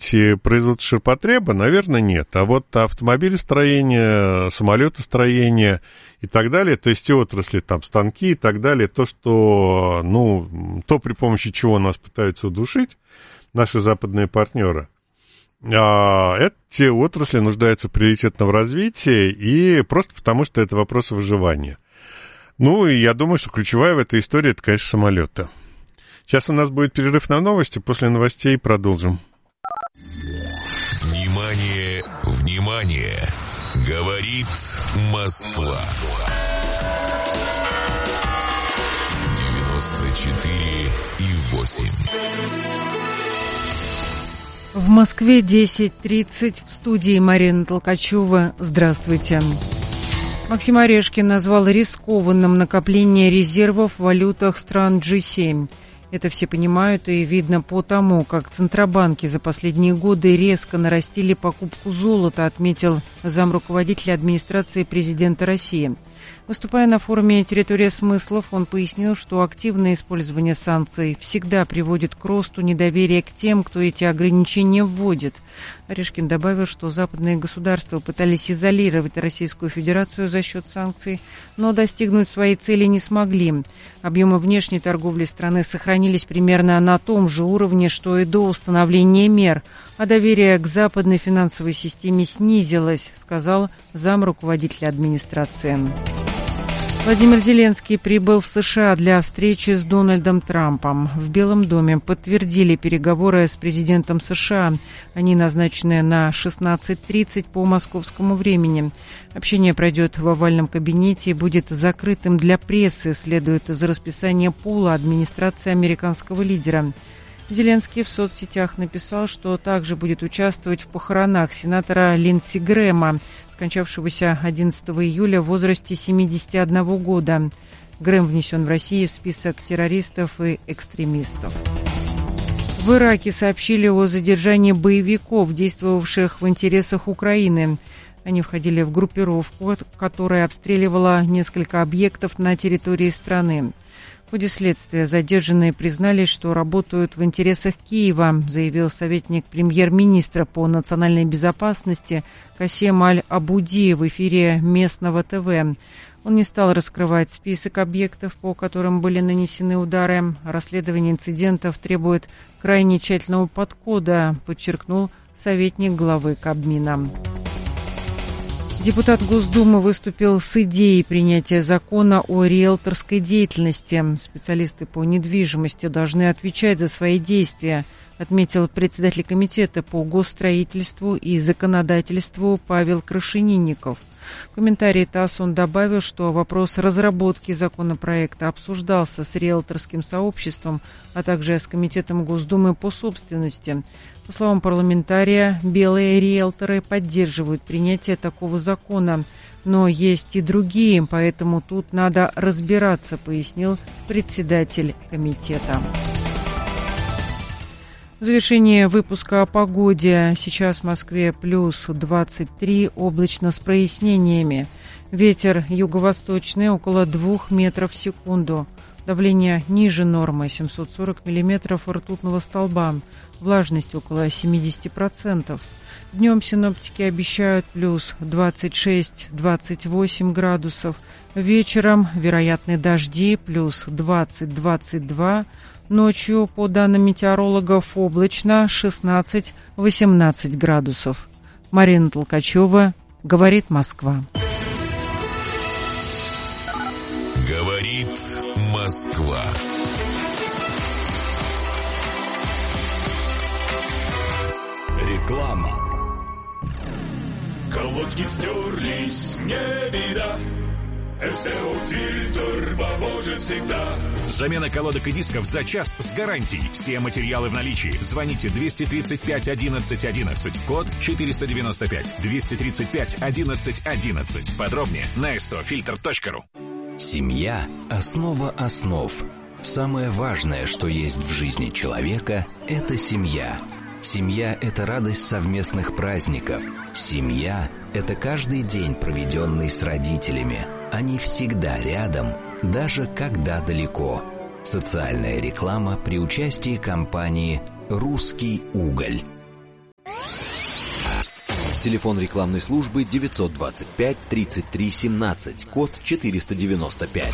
области производства ширпотреба, наверное, нет. А вот автомобилестроение, самолетостроение и так далее, то есть те отрасли, там, станки и так далее, то, что, то, при помощи чего нас пытаются удушить наши западные партнеры, эти отрасли нуждаются в приоритетном развитии, и просто потому, что это вопрос выживания. И я думаю, что ключевая в этой истории, это, конечно, самолеты. Сейчас у нас будет перерыв на новости, после новостей продолжим. Внимание, внимание! Говорит Москва. 94,8. В Москве 10:30, в студии Марина Толкачева. Здравствуйте. Максим Орешкин назвал рискованным накопление резервов в валютах стран G7. Это все понимают и видно по тому, как центробанки за последние годы резко нарастили покупку золота, отметил замруководителя администрации президента России. Выступая на форуме «Территория смыслов», он пояснил, что активное использование санкций всегда приводит к росту недоверия к тем, кто эти ограничения вводит. Орешкин добавил, что западные государства пытались изолировать Российскую Федерацию за счет санкций, но достигнуть своей цели не смогли. Объемы внешней торговли страны сохранились примерно на том же уровне, что и до установления мер, а доверие к западной финансовой системе снизилось, сказал замруководителя администрации. Владимир Зеленский прибыл в США для встречи с Дональдом Трампом. В Белом доме подтвердили переговоры с президентом США. Они назначены на 16:30 по московскому времени. Общение пройдет в овальном кабинете и будет закрытым для прессы, следует из расписания пула администрации американского лидера. Зеленский в соцсетях написал, что также будет участвовать в похоронах сенатора Линдси Грэма, скончавшегося 11 июля в возрасте 71 года. Грэм внесен в Россию в список террористов и экстремистов. В Ираке сообщили о задержании боевиков, действовавших в интересах Украины. Они входили в группировку, которая обстреливала несколько объектов на территории страны. В ходе следствия задержанные признались, что работают в интересах Киева, заявил советник премьер-министра по национальной безопасности Касем Аль-Абуди в эфире местного ТВ. Он не стал раскрывать список объектов, по которым были нанесены удары. Расследование инцидентов требует крайне тщательного подхода, подчеркнул советник главы Кабмина. Депутат Госдумы выступил с идеей принятия закона о риэлторской деятельности. Специалисты по недвижимости должны отвечать за свои действия, отметил председатель комитета по госстроительству и законодательству Павел Крашенинников. В комментарии ТАСС он добавил, что вопрос разработки законопроекта обсуждался с риэлторским сообществом, а также с Комитетом Госдумы по собственности. По словам парламентария, белые риэлторы поддерживают принятие такого закона, но есть и другие, поэтому тут надо разбираться, пояснил председатель комитета. В завершение выпуска о погоде. Сейчас в Москве плюс 23, облачно с прояснениями. Ветер юго-восточный около 2 метров в секунду. Давление ниже нормы 740 миллиметров ртутного столба. Влажность около 70%. Днем синоптики обещают плюс 26-28 градусов. Вечером вероятны дожди плюс 20-22. Ночью, по данным метеорологов, облачно 16-18 градусов. Марина Толкачева, говорит Москва. Говорит Москва. Реклама. Колодки стерлись, не беда. СТО-фильтр поможет всегда. Замена колодок и дисков за час с гарантией. Все материалы в наличии. Звоните 235 11 11. Код 495. 235 11 11. Подробнее на stofilter.ru. Семья – основа основ. Самое важное, что есть в жизни человека – это семья. Семья – это радость совместных праздников. Семья – это каждый день, проведенный с родителями. Они всегда рядом, даже когда далеко. Социальная реклама при участии компании «Русский уголь». Телефон рекламной службы 925 33 17, код 495.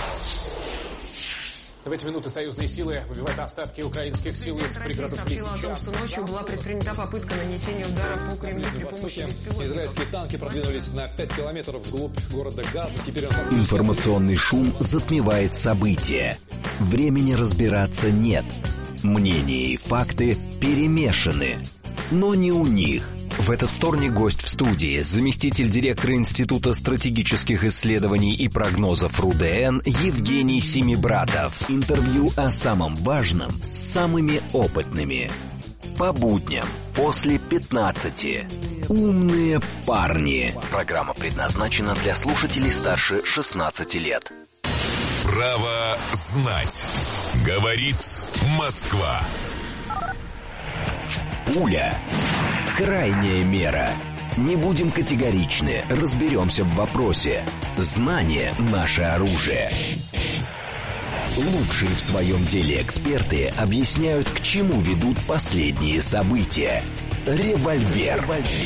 В эти минуты союзные силы выбивают остатки украинских сил из пригородов Лисичанска. О том, что ночью была предпринята попытка нанесения удара по Кремлю при помощи беспилотников. Израильские танки продвинулись на 5 километров вглубь города Газа. Теперь Информационный шум затмевает события. Времени разбираться нет. Мнения и факты перемешаны. Но не у них. В этот вторник гость в студии, заместитель директора Института стратегических исследований и прогнозов РУДН Евгений Семибратов. Интервью о самом важном с самыми опытными. По будням после 15. Умные парни. Программа предназначена для слушателей старше 16 лет. Право знать. Говорит Москва. Пуля. Крайняя мера. Не будем категоричны, разберемся в вопросе. Знание – наше оружие. Лучшие в своем деле эксперты объясняют, к чему ведут последние события. Револьвер.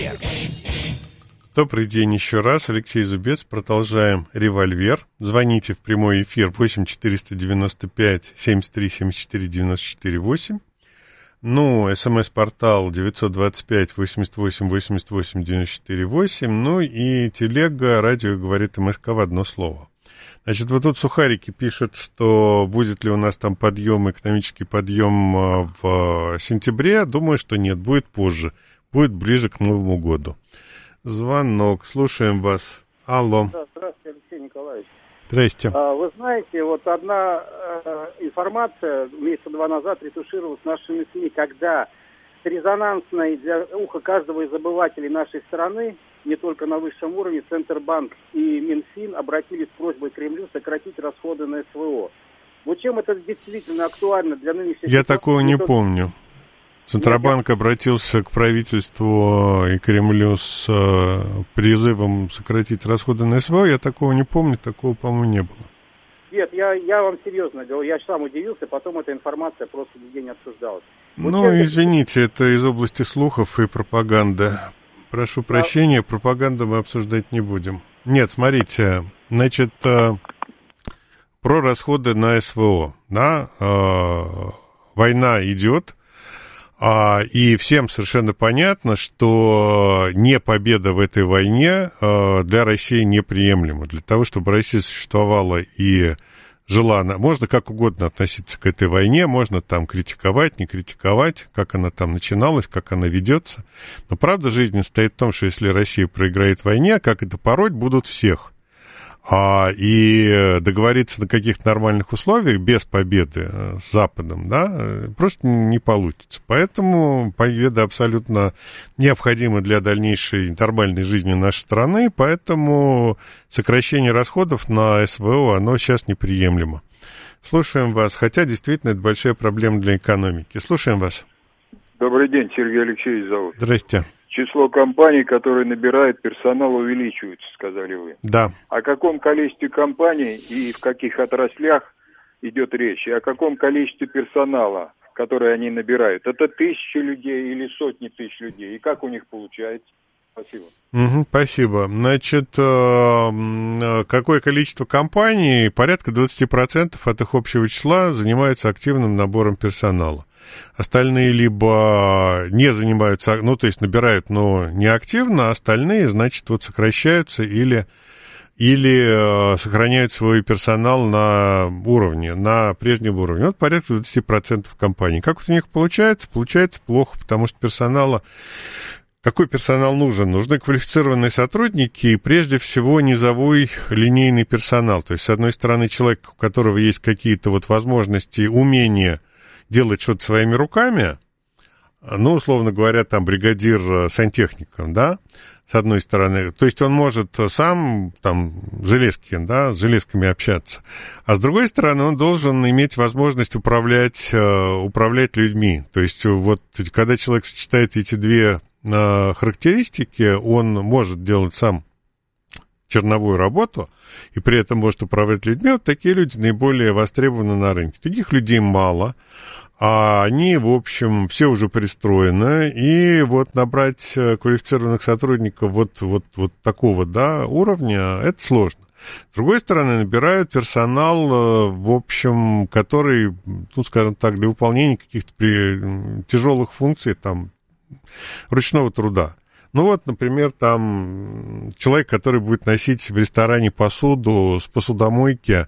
Добрый день еще раз. Алексей Зубец. Продолжаем «Револьвер». Звоните в прямой эфир 8 495 73 74 94 8. Ну, СМС-портал 925 88 88 94 8. Ну и телега, радио говорит МСК в одно слово. Значит, вот тут сухарики пишут, что будет ли у нас там подъем, экономический подъем в сентябре. Думаю, что нет, будет позже. Будет ближе к Новому году. Звонок, слушаем вас. Алло. Да, здравствуйте, Алексей Николаевич. Здрасте. Вы знаете, вот одна информация месяца два назад ретушировалась нашими СМИ, когда резонансной для уха каждого из обывателей нашей страны, не только на высшем уровне, Центробанк и Минфин обратились с просьбой к Кремлю сократить расходы на СВО. Вот чем это действительно актуально для нынешних... Я такого не помню. Центробанк обратился к правительству и Кремлю с призывом сократить расходы на СВО. Я такого не помню, такого, по-моему, не было. Нет, я вам серьезно говорю, я сам удивился, потом эта информация просто нигде не обсуждалась. Вот ну, извините, это из области слухов и пропаганды. Прошу прощения, пропаганду мы обсуждать не будем. Нет, смотрите, значит, про расходы на СВО, да, война идет. И всем совершенно понятно, что не победа в этой войне для России неприемлема. Для того, чтобы Россия существовала и жила, можно как угодно относиться к этой войне, можно там критиковать, не критиковать, как она там начиналась, как она ведется. Но правда жизни состоит в том, что если Россия проиграет в войне, как это пороть будут всех. И договориться на каких-то нормальных условиях без победы с Западом, да, просто не получится. Поэтому победа абсолютно необходима для дальнейшей нормальной жизни нашей страны, поэтому сокращение расходов на СВО, оно сейчас неприемлемо. Слушаем вас, хотя действительно это большая проблема для экономики. Слушаем вас. Добрый день, Сергей Алексеевич зовут. Здрасте. Число компаний, которые набирают персонал, увеличивается, сказали вы. Да. О каком количестве компаний и в каких отраслях идет речь? И о каком количестве персонала, который они набирают? Это тысячи людей или сотни тысяч людей? И как у них получается? Спасибо. Спасибо. Значит, какое количество компаний? Порядка 20% от их общего числа занимаются активным набором персонала. Остальные либо не занимаются, ну, то есть набирают, но не активно, а остальные, значит, вот сокращаются или сохраняют свой персонал на уровне, на прежнем уровне. Вот порядка 20% компаний. Как вот у них получается? Получается плохо, потому что персонала... Какой персонал нужен? Нужны квалифицированные сотрудники и, прежде всего, низовой линейный персонал. То есть, с одной стороны, человек, у которого есть какие-то вот возможности, умения делать что-то своими руками, ну, условно говоря, там, бригадир сантехником, да, с одной стороны, то есть он может сам, там, с железками общаться, а с другой стороны, он должен иметь возможность управлять людьми, то есть вот, когда человек сочетает эти две характеристики, он может делать сам черновую работу и при этом может управлять людьми. Вот такие люди наиболее востребованы на рынке. Таких людей мало. они, в общем, все уже пристроены, и вот набрать квалифицированных сотрудников вот такого, да, уровня, это сложно. С другой стороны, набирают персонал, в общем, который, ну, скажем так, для выполнения каких-то тяжелых функций, там, ручного труда. Ну вот, например, там человек, который будет носить в ресторане посуду с посудомойки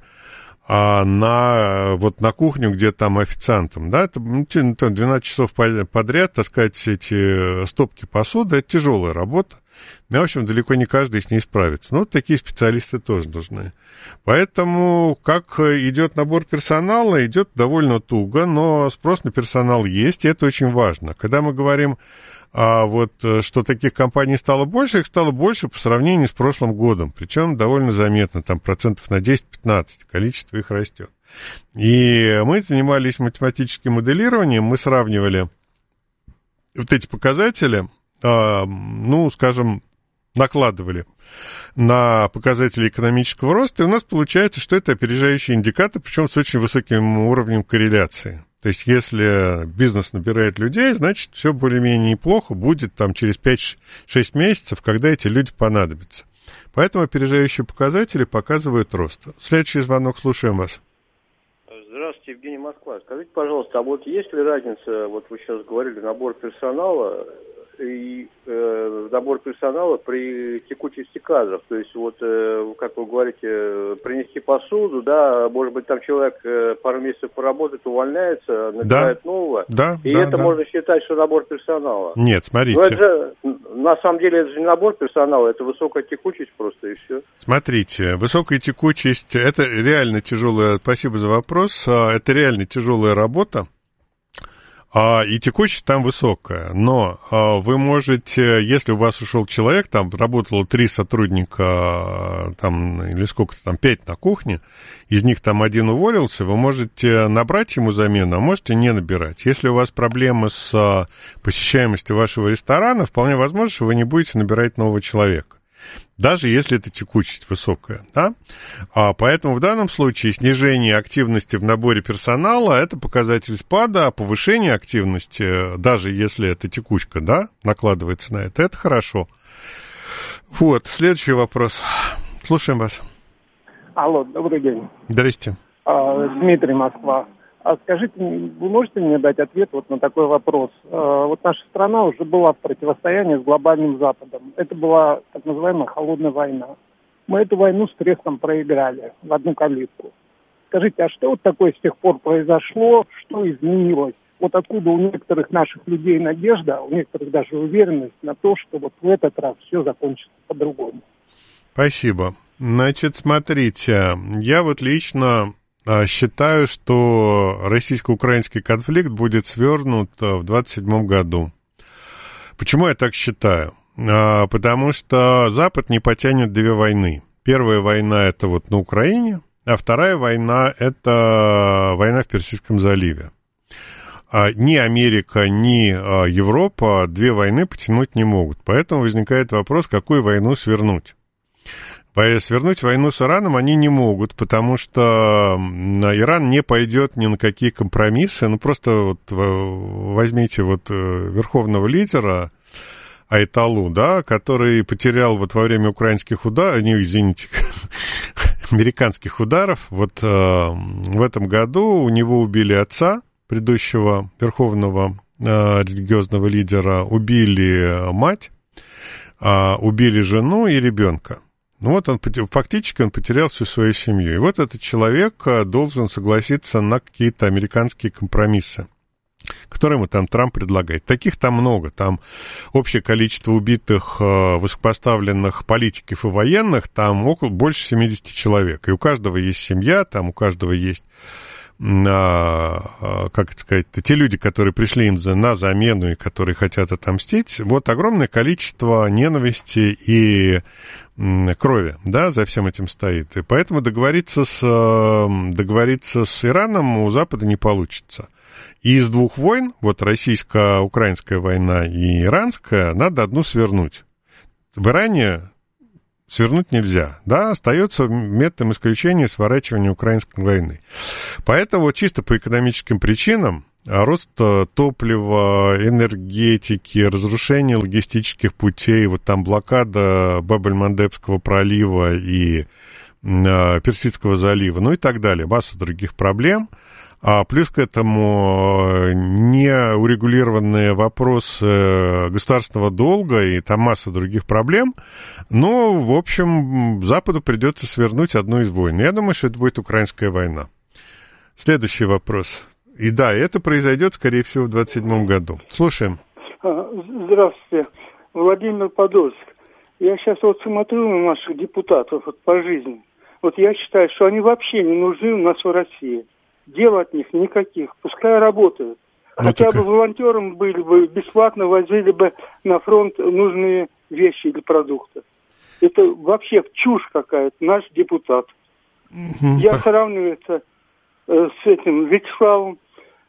на кухню, где там официантом, да, это 12 часов подряд таскать эти стопки посуды, это тяжелая работа. В общем, далеко не каждый с ней справится. Но вот такие специалисты тоже нужны. Поэтому, как идет набор персонала, идет довольно туго, но спрос на персонал есть, и это очень важно. Когда мы говорим, что таких компаний стало больше, их стало больше по сравнению с прошлым годом. Причем довольно заметно, там процентов на 10-15, количество их растет. И мы занимались математическим моделированием, мы сравнивали вот эти показатели, скажем, накладывали на показатели экономического роста, и у нас получается, что это опережающий индикатор, причем с очень высоким уровнем корреляции. То есть, если бизнес набирает людей, значит, все более-менее неплохо будет там через 5-6 месяцев, когда эти люди понадобятся. Поэтому опережающие показатели показывают рост. Следующий звонок, слушаем вас. Здравствуйте, Евгений, Москва. Скажите, пожалуйста, а вот есть ли разница, вот вы сейчас говорили, набор персонала и набор персонала при текучести кадров? То есть, вот, как вы говорите, принести посуду, да, может быть, там человек пару месяцев поработает, увольняется, набирает нового, это можно считать, что набор персонала. Нет, смотрите. Но это же, на самом деле, это же не набор персонала, это высокая текучесть просто, и все. Смотрите, высокая текучесть, это реально тяжелая, спасибо за вопрос, это реально тяжелая работа. И текучесть там высокая, но вы можете, если у вас ушел человек, там работало 3 сотрудника, там, или сколько-то там, 5 на кухне, из них там 1 уволился, вы можете набрать ему замену, а можете не набирать. Если у вас проблемы с посещаемостью вашего ресторана, вполне возможно, что вы не будете набирать нового человека. Даже если это текучесть высокая, да? Поэтому в данном случае снижение активности в наборе персонала – это показатель спада, а повышение активности, даже если это текучка, да, накладывается на это хорошо. Вот, следующий вопрос. Слушаем вас. Алло, добрый день. Здрасте. Дмитрий, Москва. Скажите, вы можете мне дать ответ вот на такой вопрос? Вот наша страна уже была в противостоянии с глобальным Западом. Это была так называемая холодная война. Мы эту войну с треском проиграли в одну калитку. Скажите, а что вот такое с тех пор произошло? Что изменилось? Вот откуда у некоторых наших людей надежда, у некоторых даже уверенность на то, что вот в этот раз все закончится по-другому? Спасибо. Значит, смотрите, я вот лично считаю, что российско-украинский конфликт будет свернут в 27 году. Почему я так считаю? Потому что Запад не потянет 2 войны. Первая война – это вот на Украине, а вторая война – это война в Персидском заливе. Ни Америка, ни Европа 2 войны потянуть не могут. Поэтому возникает вопрос, какую войну свернуть. Свернуть войну с Ираном они не могут, потому что Иран не пойдет ни на какие компромиссы. Ну, просто вот возьмите вот верховного лидера Айталу, да, который потерял вот во время украинских ударов, американских ударов. Вот в этом году у него убили отца, предыдущего верховного религиозного лидера, убили мать, убили жену и ребенка. Ну вот фактически он потерял всю свою семью. И вот этот человек должен согласиться на какие-то американские компромиссы, которые ему там Трамп предлагает. Таких там много. Там общее количество убитых высокопоставленных политиков и военных, там больше 70 человек. И у каждого есть семья, там у каждого есть, как это сказать, те люди, которые пришли им на замену и которые хотят отомстить. Вот огромное количество ненависти и крови, да, за всем этим стоит. И поэтому договориться с Ираном у Запада не получится. И из 2 войн, вот российско-украинская война и иранская, надо одну свернуть. В Иране свернуть нельзя, да, остается методом исключения сворачивания украинской войны. Поэтому чисто по экономическим причинам рост топлива, энергетики, разрушение логистических путей, вот там блокада Баб-эль-Мандебского пролива и Персидского залива, ну и так далее, масса других проблем. А плюс к этому неурегулированные вопросы государственного долга и там масса других проблем. Но, в общем, Западу придется свернуть одну из войн. Я думаю, что это будет украинская война. Следующий вопрос. И да, это произойдет, скорее всего, в 27 году. Слушаем. Здравствуйте. Владимир Подольск. Я сейчас вот смотрю на наших депутатов вот, по жизни. Вот я считаю, что они вообще не нужны у нас в России. Дел от них никаких. Пускай работают. Хотя бы волонтером были бы, бесплатно возили бы на фронт нужные вещи или продукты. Это вообще чушь какая-то. Наш депутат. Я сравниваю это с этим Вячеславом,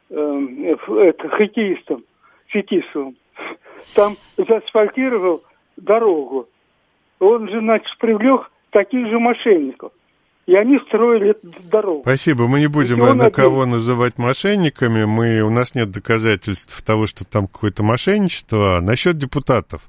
хоккеистом, Фетисовым. Там заасфальтировал дорогу. Он же, значит, привлек таких же мошенников. И они строили эту дорогу. Спасибо. Мы не будем кого называть мошенниками. У нас нет доказательств того, что там какое-то мошенничество. Насчет депутатов.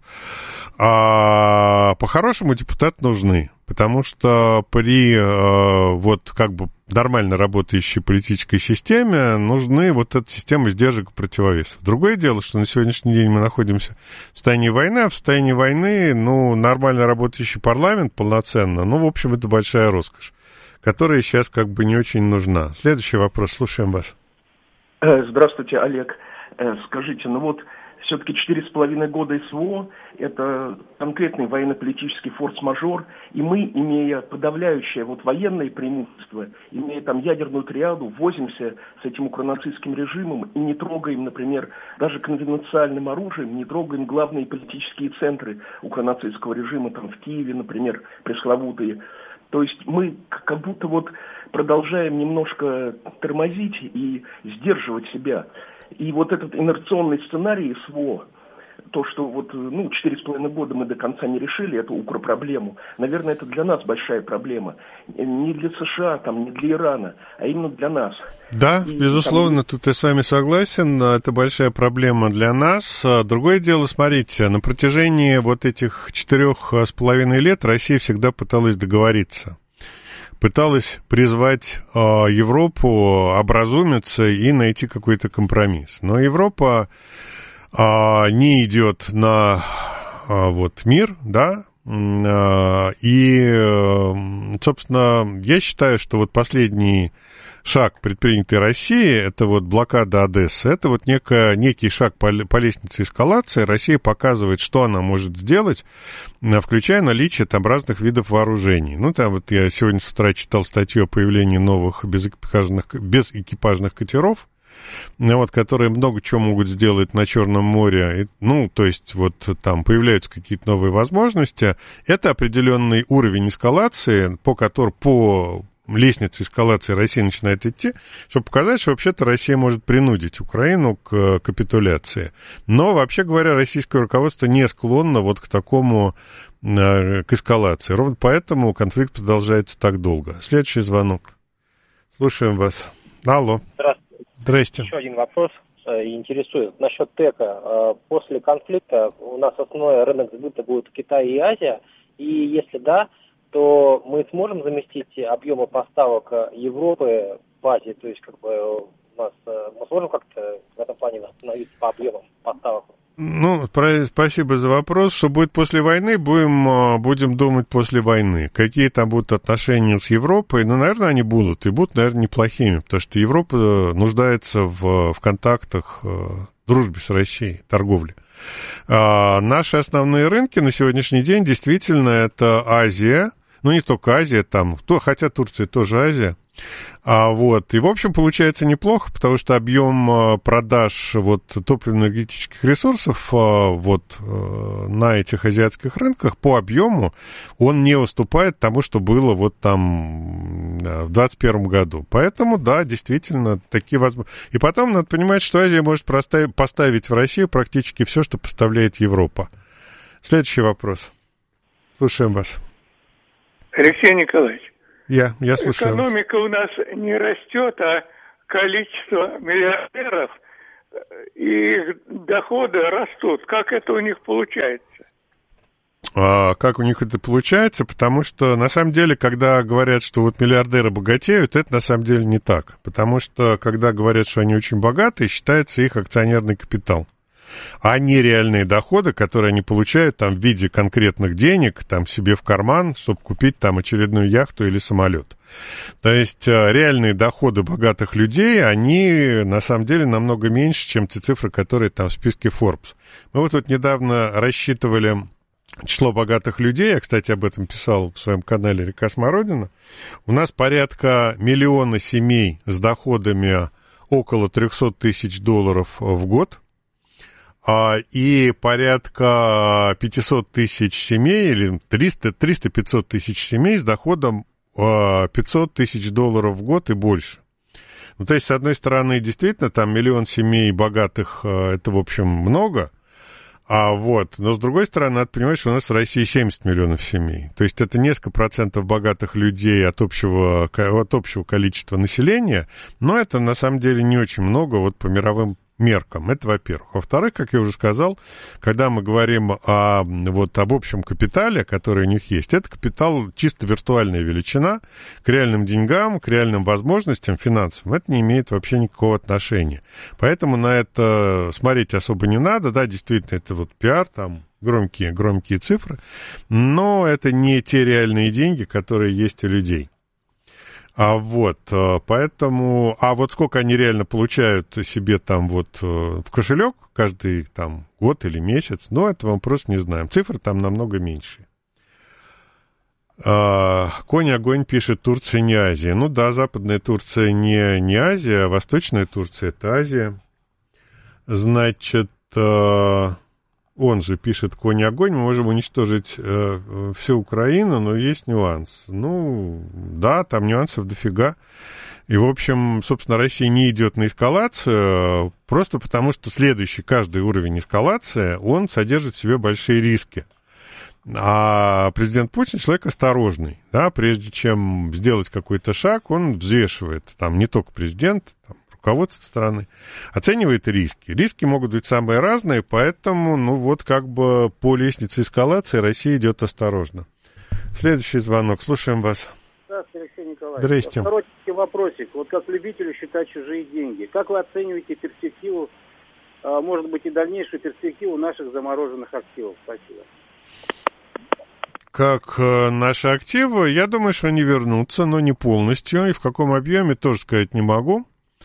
По-хорошему депутаты нужны. Потому что при вот как бы нормально работающей политической системе нужны вот эта система сдержек и противовесов. Другое дело, что на сегодняшний день мы находимся в состоянии войны, а в состоянии войны, нормально работающий парламент полноценно, в общем, это большая роскошь, которая сейчас как бы не очень нужна. Следующий вопрос, слушаем вас. Здравствуйте, Олег. Скажите, все-таки 4,5 года СВО – это конкретный военно-политический форс-мажор, и мы, имея подавляющее военное преимущество, имея там ядерную триаду, возимся с этим укронацистским режимом и не трогаем, например, даже конвенциальным оружием, не трогаем главные политические центры укронацистского режима, там в Киеве, например, пресловутые. То есть мы как будто продолжаем немножко тормозить и сдерживать себя. И вот этот инерционный сценарий СВО, то, что 4,5 года мы до конца не решили эту укропроблему, наверное, это для нас большая проблема. Не для США, не для Ирана, а именно для нас. Да, безусловно, тут я с вами согласен, это большая проблема для нас. Другое дело, смотрите, на протяжении этих 4,5 лет Россия всегда пыталась договориться. Пыталась призвать Европу образумиться и найти какой-то компромисс. Но Европа не идет на мир, да, и, собственно, я считаю, что последний шаг, предпринятый Россией, это блокада Одессы, это некий шаг по лестнице эскалации. Россия показывает, что она может сделать, включая наличие разных видов вооружений. Я сегодня с утра читал статью о появлении новых безэкипажных катеров, которые много чего могут сделать на Черном море. Там появляются какие-то новые возможности. Это определенный уровень эскалации, по лестнице эскалации Россия начинает идти, чтобы показать, что вообще-то Россия может принудить Украину к капитуляции. Но, вообще говоря, российское руководство не склонно к такому, к эскалации. Ровно поэтому конфликт продолжается так долго. Следующий звонок. Слушаем вас. Алло. Здравствуйте. Здрасте. Еще один вопрос интересует. Насчет ТЭКа. После конфликта у нас основной рынок сбыта будет Китай и Азия. И если да, то мы сможем заместить объемы поставок Европы в Азии, то есть мы сможем как-то в этом плане восстановиться по объемам поставок? Спасибо за вопрос. Что будет после войны, будем думать после войны. Какие там будут отношения с Европой? Наверное, они будут. И будут, наверное, неплохими, потому что Европа нуждается в контактах, дружбе с Россией, торговле. Наши основные рынки на сегодняшний день действительно это Азия. Не только Азия, хотя Турция тоже Азия. И, в общем, получается неплохо, потому что объем продаж топливно-энергетических ресурсов на этих азиатских рынках по объему он не уступает тому, что было в 2021 году. Поэтому, да, действительно, такие возможности. И потом надо понимать, что Азия может поставить в Россию практически все, что поставляет Европа. Следующий вопрос. Слушаем вас. Алексей Николаевич. Я слушаю. Экономика у нас не растет, а количество миллиардеров их доходы растут. Как это у них получается? Как у них это получается? Потому что, на самом деле, когда говорят, что вот миллиардеры богатеют, это на самом деле не так. Потому что, когда говорят, что они очень богатые, считается их акционерный капитал. А не реальные доходы, которые они получают там в виде конкретных денег, там себе в карман, чтобы купить там очередную яхту или самолет. То есть реальные доходы богатых людей, они на самом деле намного меньше, чем те цифры, которые там в списке Forbes. Мы вот тут недавно рассчитывали число богатых людей, я, кстати, об этом писал в своем канале «Река Смородина». У нас порядка 1 миллиона семей с доходами около $300 тысяч в год, и порядка 500 тысяч семей, или 300-500 тысяч семей с доходом $500 тысяч в год и больше. Ну, то есть, с одной стороны, действительно, там 1 миллион семей богатых, это, в общем, много, но с другой стороны, надо понимать, что у нас в России 70 миллионов семей. То есть это несколько процентов богатых людей от общего количества населения, но это на самом деле не очень много вот по мировым меркам. Это, во-первых. Во-вторых, как я уже сказал, когда мы говорим об общем капитале, который у них есть, это капитал чисто виртуальная величина, к реальным деньгам, к реальным возможностям финансовым. Это не имеет вообще никакого отношения. Поэтому на это смотреть особо не надо. Да, действительно, это вот пиар, там громкие цифры, но это не те реальные деньги, которые есть у людей. Поэтому, вот сколько они реально получают себе там в кошелек каждый там год или месяц, этого мы просто не знаем. Цифры там намного меньше. Конь-огонь пишет, Турция не Азия. Ну да, Западная Турция не Азия, а Восточная Турция это Азия. Значит, он же пишет конь-огонь, мы можем уничтожить всю Украину, но есть нюанс. Ну, да, там нюансов дофига. И, в общем, собственно, Россия не идет на эскалацию, просто потому что каждый уровень эскалации, он содержит в себе большие риски. А президент Путин человек осторожный, да, прежде чем сделать какой-то шаг, он взвешивает, там не только президент, там, руководство страны, оценивает риски. Риски могут быть самые разные, поэтому, по лестнице эскалации Россия идет осторожно. Следующий звонок, слушаем вас. Здравствуйте, Алексей Николаевич. Здрасте. Коротенький вопросик. Вот как любителю считать чужие деньги, как вы оцениваете перспективу, может быть, и дальнейшую перспективу наших замороженных активов? Спасибо. Как наши активы, я думаю, что они вернутся, но не полностью, и в каком объеме тоже сказать не могу.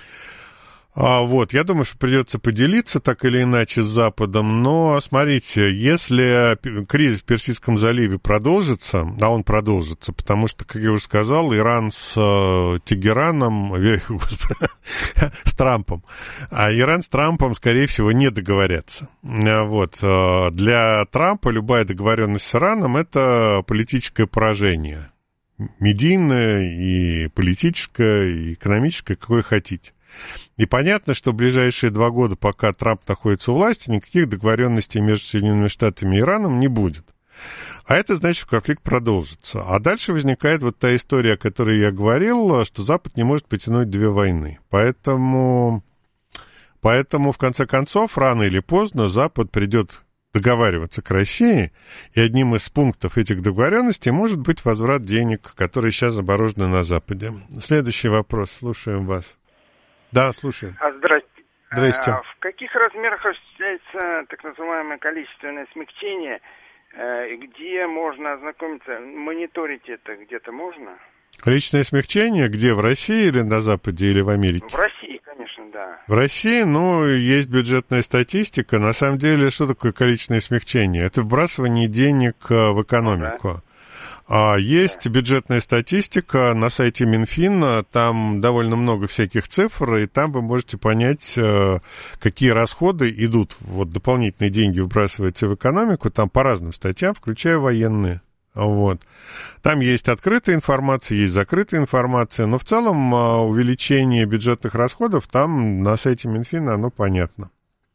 Я думаю, что придется поделиться так или иначе с Западом, но смотрите, если кризис в Персидском заливе продолжится, а он продолжится, потому что, как я уже сказал, Иран с Тегераном, с Трампом, Иран с Трампом, скорее всего, не договорятся. Для Трампа любая договоренность с Ираном – это политическое поражение, медийное и политическое, и экономическое, какое хотите. И понятно, что в ближайшие 2 года, пока Трамп находится у власти, никаких договоренностей между Соединенными Штатами и Ираном не будет. А это значит, что конфликт продолжится. А дальше возникает вот та история, о которой я говорил, что Запад не может потянуть 2 войны. Поэтому, в конце концов, рано или поздно Запад придет договариваться к России, и одним из пунктов этих договоренностей может быть возврат денег, которые сейчас заморожены на Западе. Следующий вопрос. Слушаем вас. Да, слушаем. Здрасте. Здрасте. В каких размерах осуществляется так называемое количественное смягчение? Где можно ознакомиться? Мониторить это где-то можно? Количественное смягчение где? В России или на Западе, или в Америке? В России, конечно, да. В России, есть бюджетная статистика. На самом деле, что такое количественное смягчение? Это вбрасывание денег в экономику. Есть бюджетная статистика на сайте Минфина, там довольно много всяких цифр, и там вы можете понять, какие расходы идут, дополнительные деньги выбрасываются в экономику, там по разным статьям, включая военные. Там есть открытая информация, есть закрытая информация, но в целом увеличение бюджетных расходов там на сайте Минфина, оно понятно.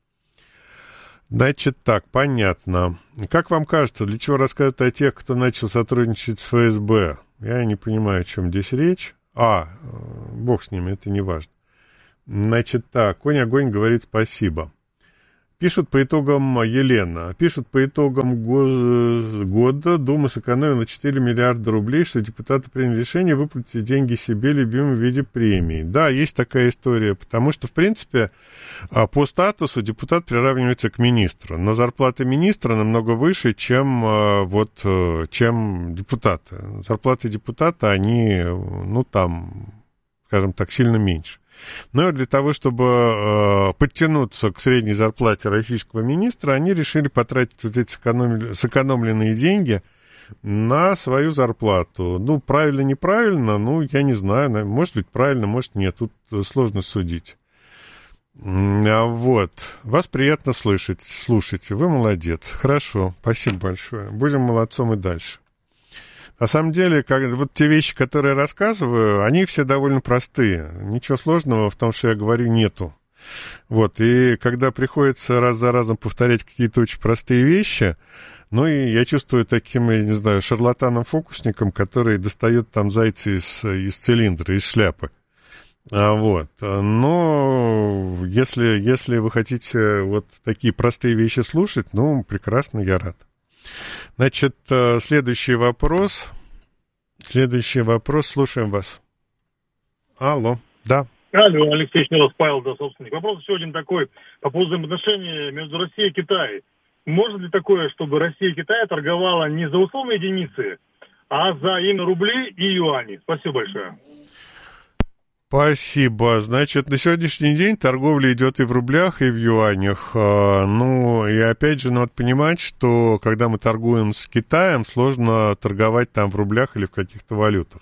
Значит так, понятно. Как вам кажется, для чего рассказывают о тех, кто начал сотрудничать с ФСБ? Я не понимаю, о чем здесь речь. Бог с ними, это не важно. Значит, так, конь-огонь говорит спасибо. Пишут по итогам, Елена, пишут по итогам года Дума сэкономила на 4 миллиарда рублей, что депутаты приняли решение выплатить деньги себе любимым в виде премии. Да, есть такая история, потому что, в принципе, по статусу депутат приравнивается к министру, но зарплата министра намного выше, чем депутата. Зарплаты депутата, они, скажем так, сильно меньше. Но для того, чтобы подтянуться к средней зарплате российского министра, они решили потратить вот эти сэкономленные деньги на свою зарплату. Ну, правильно, неправильно, я не знаю. Может быть, правильно, может, нет. Тут сложно судить. Вот. Вас приятно слышать. Слушайте, вы молодец. Хорошо, спасибо большое. Будем молодцом и дальше. На самом деле, вот те вещи, которые я рассказываю, они все довольно простые. Ничего сложного в том, что я говорю, нету. Вот, и когда приходится раз за разом повторять какие-то очень простые вещи, и я чувствую таким, я не знаю, шарлатаном-фокусником, который достает там зайца из цилиндра, из шляпы. Вот. Но если вы хотите вот такие простые вещи слушать, прекрасно, я рад. Значит, следующий вопрос, слушаем вас. Алло, да. Алло, Алексей Шнилов, Павел, да, собственник. Вопрос еще один такой, по поводу взаимоотношений между Россией и Китаем. Может ли такое, чтобы Россия и Китай торговала не за условные единицы, а за именно рубли и юани? Спасибо большое. Спасибо. Значит, на сегодняшний день торговля идет и в рублях, и в юанях. И опять же, надо понимать, что когда мы торгуем с Китаем, сложно торговать там в рублях или в каких-то валютах.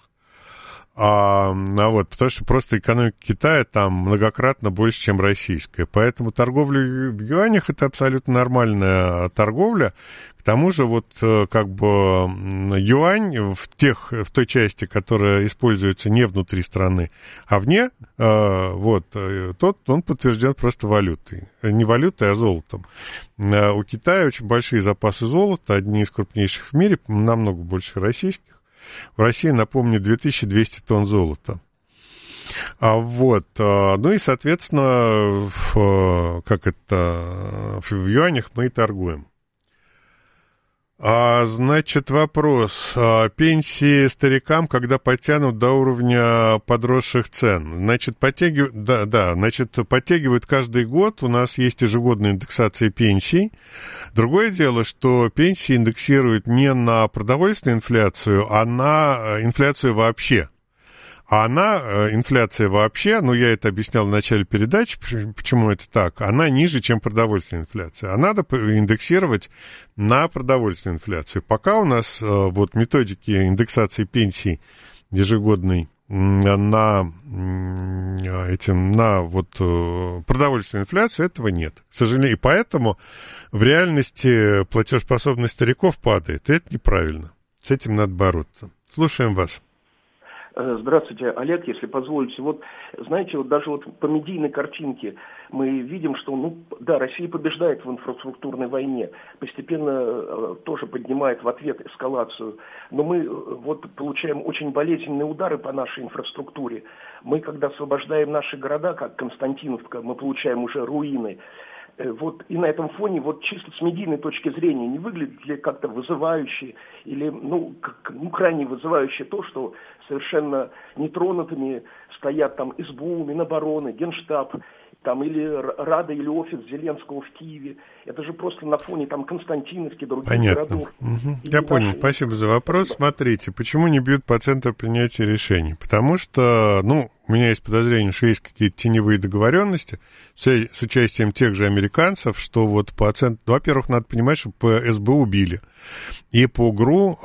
Потому что просто экономика Китая там многократно больше, чем российская. Поэтому торговля в юанях — это абсолютно нормальная торговля. К тому же, юань в той части, которая используется не внутри страны, а вне, он подтвержден просто валютой. Не валютой, а золотом. У Китая очень большие запасы золота, одни из крупнейших в мире, намного больше российских. В России, напомню, 2200 тонн золота. И, соответственно, в юанях мы и торгуем. Значит, вопрос. Пенсии старикам, когда подтянут до уровня подросших цен? Значит, подтягивают каждый год. У нас есть ежегодная индексация пенсий. Другое дело, что пенсии индексируют не на продовольственную инфляцию, а на инфляцию вообще. Инфляция вообще, я это объяснял в начале передачи, почему это так, она ниже, чем продовольственная инфляция. А надо индексировать на продовольственную инфляцию. Пока у нас методики индексации пенсий ежегодной на продовольственную инфляцию, этого нет. К сожалению, и поэтому в реальности платежеспособность стариков падает. И это неправильно. С этим надо бороться. Слушаем вас. Здравствуйте, Олег, если позволите. Знаете, даже по медийной картинке мы видим, что, Россия побеждает в инфраструктурной войне, постепенно тоже поднимает в ответ эскалацию. Но мы получаем очень болезненные удары по нашей инфраструктуре. Мы, когда освобождаем наши города, как Константиновка, мы получаем уже руины. И на этом фоне, чисто с медийной точки зрения, не выглядит ли как-то вызывающе или, крайне вызывающе то, что совершенно нетронутыми стоят там СБУ, Минобороны, Генштаб, или Рада, или офис Зеленского в Киеве. Это же просто на фоне Константиновки, других городов. Угу. Я понял, спасибо за вопрос. Смотрите, почему не бьют по центру принятия решений? Потому что, у меня есть подозрение, что есть какие-то теневые договоренности с участием тех же американцев, что по центру... Во-первых, надо понимать, что по СБУ били. И по ГРУ,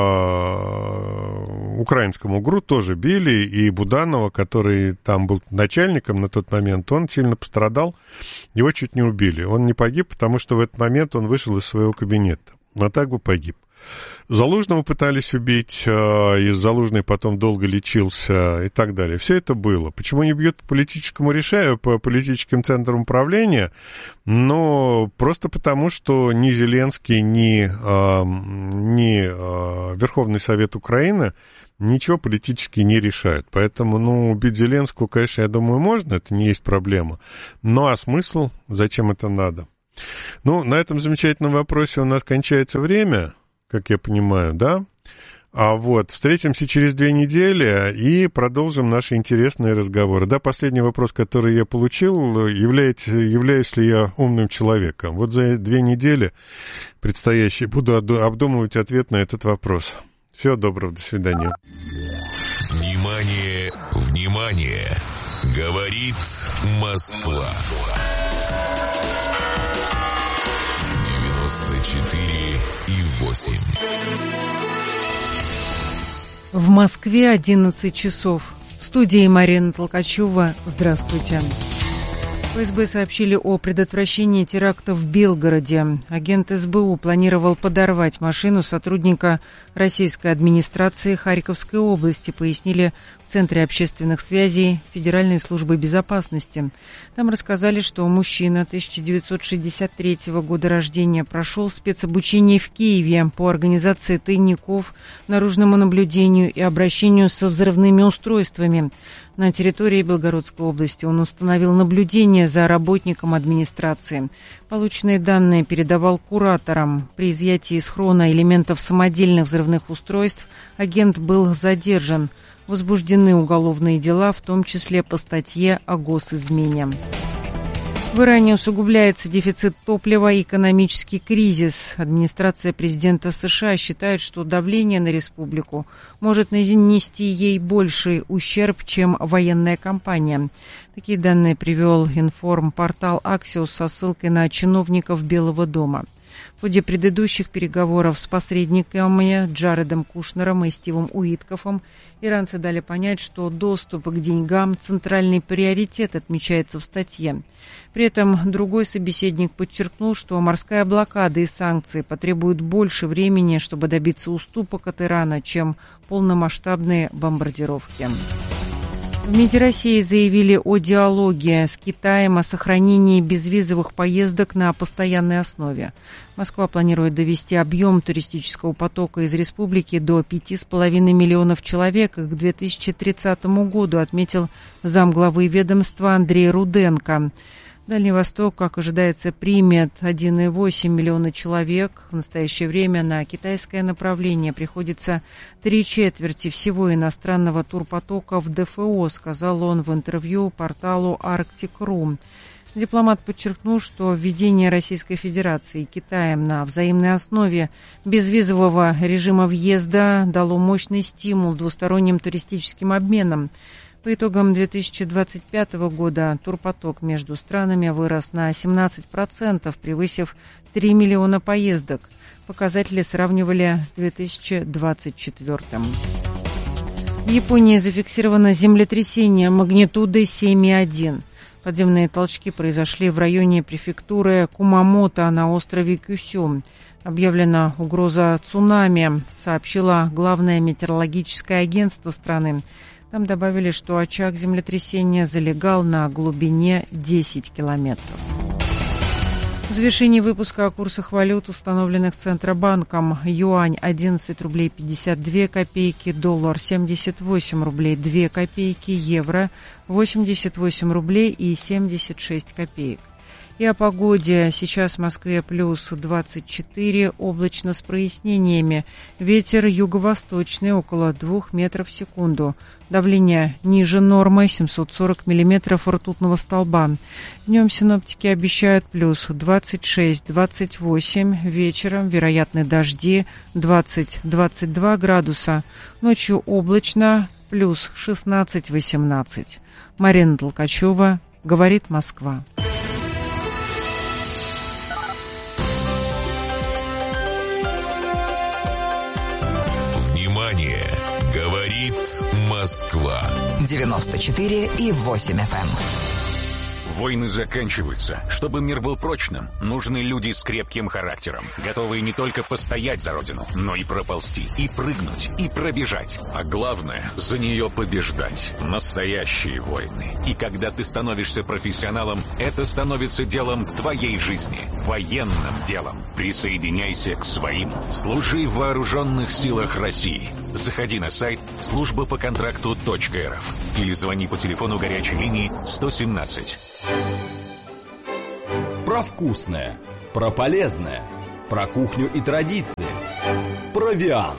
украинскому ГРУ тоже били, и Буданова, который там был начальником на тот момент, он сильно пострадал, его чуть не убили. Он не погиб, потому что в этот момент он вышел из своего кабинета. А так бы погиб. Залужного пытались убить, и Залужный потом долго лечился и так далее. Все это было. Почему не бьют по политическому решению, по политическим центрам управления? Просто потому, что ни Зеленский, ни Верховный Совет Украины ничего политически не решают. Поэтому, убить Зеленского, конечно, я думаю, можно, это не есть проблема. Ну, а смысл? Зачем это надо? На этом замечательном вопросе у нас кончается время, как я понимаю, да? Встретимся через 2 недели и продолжим наши интересные разговоры. Да, последний вопрос, который я получил, являюсь ли я умным человеком. За 2 недели предстоящие буду обдумывать ответ на этот вопрос. Всего доброго, до свидания. Внимание, внимание! Говорит Москва. 94,8. В Москве 11 часов. В студии Марина Толкачева. Здравствуйте. ФСБ сообщили о предотвращении теракта в Белгороде. Агент СБУ планировал подорвать машину сотрудника российской администрации Харьковской области, пояснили в Центре общественных связей Федеральной службы безопасности. Там рассказали, что мужчина 1963 года рождения прошел спецобучение в Киеве по организации тайников, наружному наблюдению и обращению со взрывными устройствами. На территории Белгородской области он установил наблюдение за работником администрации. Полученные данные передавал кураторам. При изъятии из хрона элементов самодельных взрывных устройств агент был задержан. Возбуждены уголовные дела, в том числе по статье о госизмене. В Иране усугубляется дефицит топлива и экономический кризис. Администрация президента США считает, что давление на республику может нанести ей больший ущерб, чем военная кампания. Такие данные привел информпортал Axios со ссылкой на чиновников Белого дома. В ходе предыдущих переговоров с посредниками Джаредом Кушнером и Стивом Уиткофом иранцы дали понять, что доступ к деньгам – центральный приоритет, отмечается в статье. При этом другой собеседник подчеркнул, что морская блокада и санкции потребуют больше времени, чтобы добиться уступок от Ирана, чем полномасштабные бомбардировки. В МИДе России заявили о диалоге с Китаем о сохранении безвизовых поездок на постоянной основе. Москва планирует довести объем туристического потока из республики до 5,5 миллионов человек к 2030 году, отметил замглавы ведомства Андрей Руденко. Дальний Восток, как ожидается, примет 1,8 миллиона человек. В настоящее время на китайское направление приходится 3/4 всего иностранного турпотока в ДФО, сказал он в интервью порталу Arctic.ru. Дипломат подчеркнул, что введение Российской Федерации и Китаем на взаимной основе безвизового режима въезда дало мощный стимул двусторонним туристическим обменам. По итогам 2025 года турпоток между странами вырос на 17%, превысив 3 миллиона поездок. Показатели сравнивали с 2024. В Японии зафиксировано землетрясение магнитудой 7,1. Подземные толчки произошли в районе префектуры Кумамото на острове Кюсю. Объявлена угроза цунами, сообщило Главное метеорологическое агентство страны. Там добавили, что очаг землетрясения залегал на глубине 10 километров. В завершении выпуска о курсах валют, установленных Центробанком. Юань 11 рублей 52 копейки, доллар 78 рублей 2 копейки, евро 88 рублей и 76 копеек. И о погоде. Сейчас в Москве плюс 24, облачно с прояснениями. Ветер юго-восточный около 2 метров в секунду. Давление ниже нормы 740 миллиметров ртутного столба. Днем синоптики обещают плюс 26-28. Вечером вероятны дожди 20-22 градуса. Ночью облачно плюс 16-18. Марина Толкачева, говорит Москва. Москва. 94,8 FM. Войны заканчиваются, Чтобы мир был прочным, нужны люди с крепким характером, готовые не только постоять за родину, но и проползти, и прыгнуть, и пробежать. А главное, за нее побеждать. Настоящие воины. И когда ты становишься профессионалом, это становится делом твоей жизни. Военным делом. Присоединяйся к своим. Служи в вооруженных силах России. Заходи на сайт службапоконтракту.рф или звони по телефону горячей линии 117. Про вкусное, про полезное, про кухню и традиции. Провиант.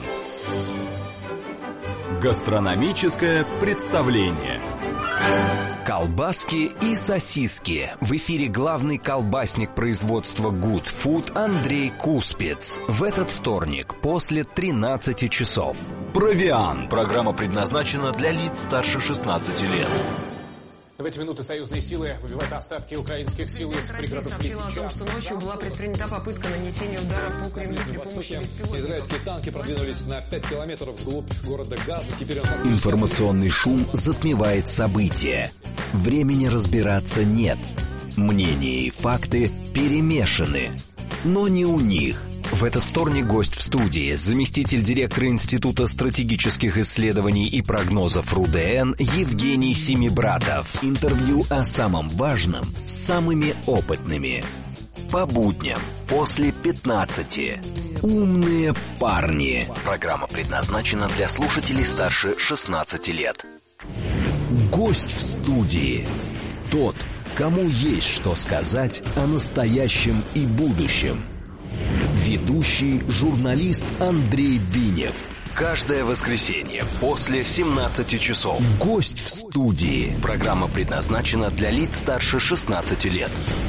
Гастрономическое представление. Колбаски и сосиски. В эфире главный колбасник производства Good Food Андрей Куспец. В этот вторник после 13 часов. Провиант. Программа предназначена для лиц старше 16 лет. В эти минуты союзные силы выбивают остатки украинских сил из пригородов сообщила о том, что ночью была предпринята попытка нанесения удара по Кремлю при помощи беспилотников. Израильские танки продвинулись на 5 километров вглубь города Газа. Теперь Информационный шум затмевает события. Времени разбираться нет. Мнения и факты перемешаны. Но не у них. В этот вторник гость в студии, заместитель директора Института стратегических исследований и прогнозов РУДН Евгений Семибратов. Интервью о самом важном с самыми опытными. По будням после 15. Умные парни. Программа предназначена для слушателей старше 16 лет. Гость в студии. Тот, кому есть что сказать о настоящем и будущем. Ведущий журналист Андрей Бинев. Каждое воскресенье после 17 часов. Гость в студии. Программа предназначена для лиц старше 16 лет.